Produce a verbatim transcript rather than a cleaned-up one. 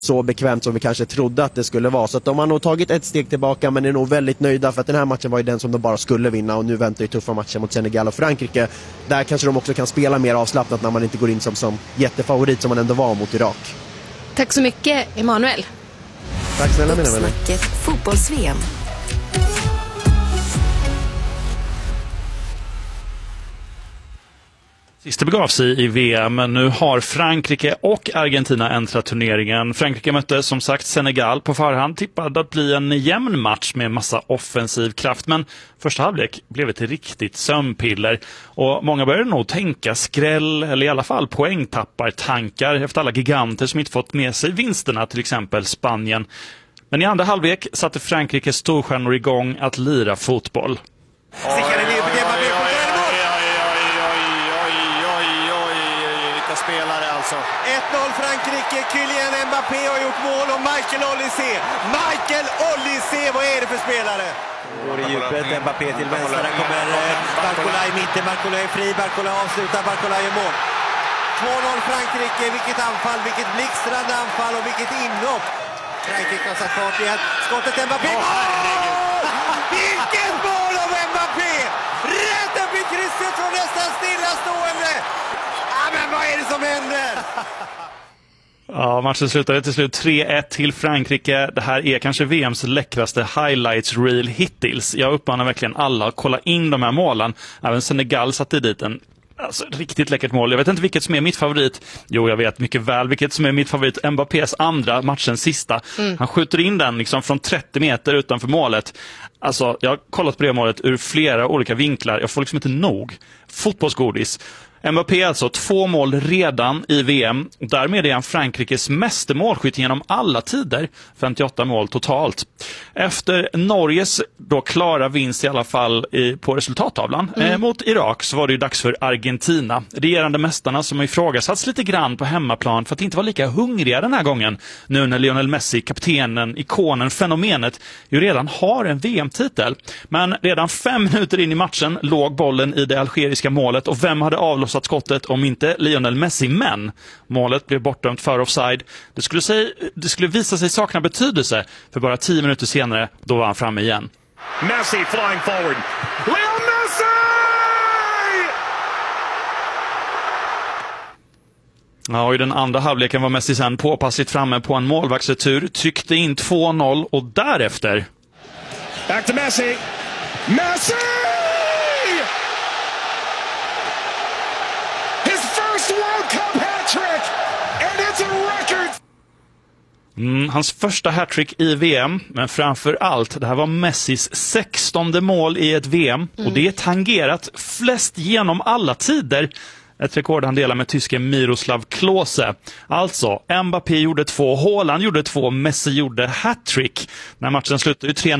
så bekvämt som vi kanske trodde att det skulle vara. Så att de har nog tagit ett steg tillbaka, men är nog väldigt nöjda för att den här matchen var ju den som de bara skulle vinna, och nu väntar ju tuffa matcher mot Senegal och Frankrike. Där kanske de också kan spela mer avslappnat när man inte går in som, som jättefavorit som man ändå var mot Irak. Tack så mycket, Emanuel. Tack snälla mina vänner. Fotbolls-V M. Sista begav sig i V M, men nu har Frankrike och Argentina äntrat turneringen. Frankrike mötte som sagt Senegal på förhand, tippad att bli en jämn match med massa offensiv kraft, men första halvlek blev ett riktigt sömnpiller och många började nog tänka skräll eller i alla fall poängtappar-tankar efter alla giganter som inte fått med sig vinsterna, till exempel Spanien. Men i andra halvlek satte Frankrikes storstjärnor igång att lira fotboll. Spelare alltså. ett noll Frankrike, Kylian Mbappé har gjort mål och Michael Olise. Michael Olise, vad är det för spelare? Går i djupet, Mbappé till vänster, där kommer Barcola i mitten, Barcola är fri, Barcola avslutar, Barcola gör mål. två noll Frankrike, vilket anfall, vilket blixtrande anfall och vilket inhopp. Frankrike har satt fart igen, skottet Mbappé. Mål! Vilket mål av Mbappé! Rätt upp i krysset från nästan stillastående. Men vad är det som händer? Ja, matchen slutade till slut tre ett till Frankrike. Det här är kanske V M:s läckraste highlights reel hittills. Jag uppmanar verkligen alla att kolla in de här målen. Även Senegal satte dit en alltså, riktigt läckert mål. Jag vet inte vilket som är mitt favorit. Jo, jag vet mycket väl vilket som är mitt favorit. Mbappés andra, matchens sista. Mm. Han skjuter in den liksom från trettio meter utanför målet. Alltså, jag har kollat på det målet ur flera olika vinklar. Jag får liksom inte nog. Fotbollsgodis. Mbappé alltså två mål redan i V M. Därmed är han Frankrikes meste målskytt genom alla tider. femtioåtta mål totalt. Efter Norges då klara vinst i alla fall i, på resultattavlan mm. eh, mot Irak, så var det ju dags för Argentina. Regerande mästarna som har ifrågasatts lite grann på hemmaplan för att inte vara lika hungriga den här gången. Nu när Lionel Messi, kaptenen, ikonen, fenomenet ju redan har en V M-titel. Men redan fem minuter in i matchen låg bollen i det algeriska målet, och vem hade avlossat skottet om inte Lionel Messi, men målet blev bortdömt för offside. Det skulle, säga, det skulle visa sig sakna betydelse, för bara tio minuter senare då var han framme igen. Messi flying forward. Leo Messi! Ja, och i den andra halvleken var Messi sen påpassligt framme på en målvaktsretur, tryckte in två noll och därefter back to Messi. Messi! Mm, hans första hattrick i V M, men framför allt, det här var Messis sextonde mål i ett V M mm. och det är tangerat flest genom alla tider. Ett rekord han delar med tysken Miroslav Klose. Alltså, Mbappé gjorde två, Haaland gjorde två, Messi gjorde hattrick. När matchen slutade ju tre